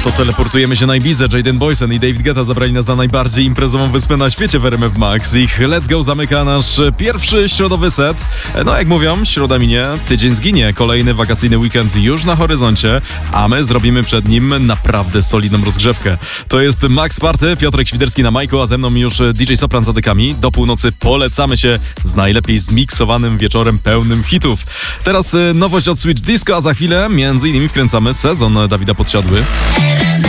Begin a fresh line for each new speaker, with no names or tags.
To teleportujemy się na Ibizę. Jaden Boysen i David Guetta zabrali nas na najbardziej imprezową wyspę na świecie w RMF Max. Ich Let's Go zamyka nasz pierwszy środowy set. No jak mówią, środa minie, tydzień zginie. Kolejny wakacyjny weekend już na horyzoncie, a my zrobimy przed nim naprawdę solidną rozgrzewkę. To jest Max Party, Piotrek Świderski na majku, a ze mną już DJ Sopran za dekami. Do północy polecamy się z najlepiej zmiksowanym wieczorem pełnym hitów. Teraz nowość od Switch Disco, a za chwilę między innymi wkręcamy sezon Dawida Podsiadły.